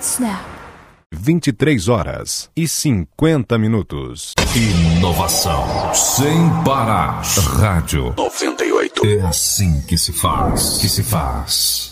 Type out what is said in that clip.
Snap. 23h50. Inovação sem parar. Rádio 98. É assim que se faz.